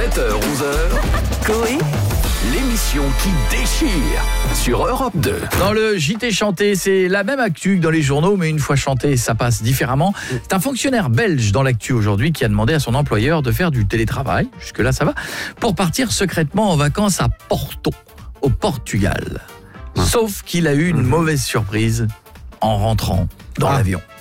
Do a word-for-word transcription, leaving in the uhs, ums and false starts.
sept heures onze heures, Coé, l'émission qui déchire sur Europe deux. Dans le J T chanté, c'est la même actu que dans les journaux, mais une fois chanté, ça passe différemment. C'est un fonctionnaire belge dans l'actu aujourd'hui qui a demandé à son employeur de faire du télétravail, jusque-là ça va, pour partir secrètement en vacances à Porto, au Portugal. Sauf qu'il a eu une mauvaise surprise en rentrant dans Ah. l'avion.